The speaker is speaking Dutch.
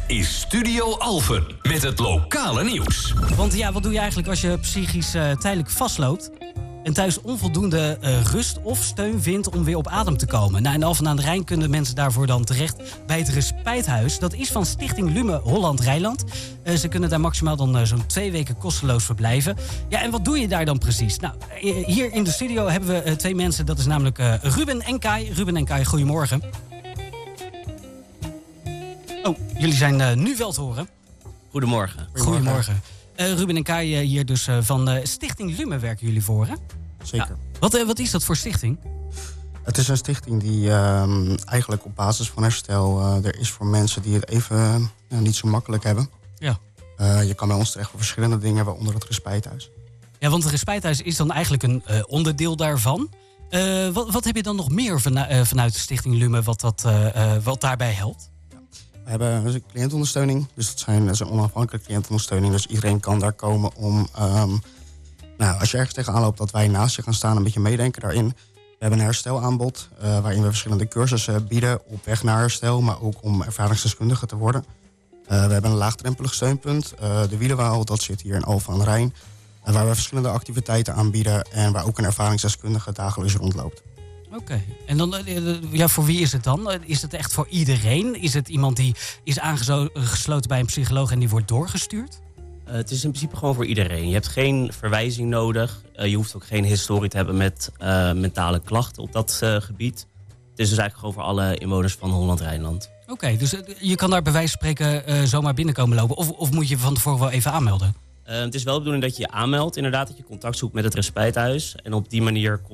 is Studio Alphen met het lokale nieuws. Want ja, wat doe je eigenlijk als je psychisch tijdelijk vastloopt en thuis onvoldoende rust of steun vindt om weer op adem te komen? Nou, in Alphen aan de Rijn kunnen mensen daarvoor dan terecht bij het Respijthuis. Dat is van Stichting Lume Holland-Rijnland. Ze kunnen daar maximaal dan zo'n 2 weken kosteloos verblijven. Ja, en wat doe je daar dan precies? Nou, hier in de studio hebben we 2 mensen. Dat is namelijk Ruben en Kai. Ruben en Kai, goedemorgen. Oh, jullie zijn nu wel te horen. Goedemorgen. Goedemorgen. Ruben en Kai hier dus van Stichting Lume werken jullie voor, hè? Zeker. Ja. Wat is dat voor stichting? Het is een stichting die eigenlijk op basis van herstel er is voor mensen die het even niet zo makkelijk hebben. Ja. Je kan bij ons terecht voor verschillende dingen, waaronder het Respijthuis. Ja, want het Respijthuis is dan eigenlijk een onderdeel daarvan. Wat heb je dan nog meer vanuit de Stichting Lume wat daarbij helpt? We hebben een cliëntondersteuning. Dus dat is een onafhankelijke cliëntondersteuning. Dus iedereen kan daar komen om... als je ergens tegenaan loopt, dat wij naast je gaan staan, een beetje meedenken daarin. We hebben een herstelaanbod, waarin we verschillende cursussen bieden op weg naar herstel, maar ook om ervaringsdeskundige te worden. We hebben een laagdrempelig steunpunt, de Wielenwaal, dat zit hier in Alphen aan de Rijn. Waar we verschillende activiteiten aanbieden en waar ook een ervaringsdeskundige dagelijks rondloopt. Oké. En dan, voor wie is het dan? Is het echt voor iedereen? Is het iemand die is aangesloten bij een psycholoog en die wordt doorgestuurd? Het is in principe gewoon voor iedereen. Je hebt geen verwijzing nodig. Je hoeft ook geen historie te hebben met mentale klachten op dat gebied. Het is dus eigenlijk gewoon voor alle inwoners van Holland-Rijnland. Oké, dus je kan daar bij wijze van spreken zomaar binnenkomen lopen? Of moet je van tevoren wel even aanmelden? Het is wel de bedoeling dat je je aanmeldt. Inderdaad, dat je contact zoekt met het Respijthuis. En op die manier